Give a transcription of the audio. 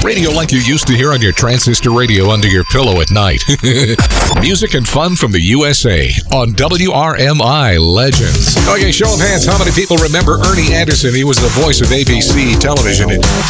Radio like you used to hear on your transistor radio under your pillow at night. Music and fun from the USA on WRMI Legends. Okay, show of hands. How many people remember Ernie Anderson? He was the voice of ABC television.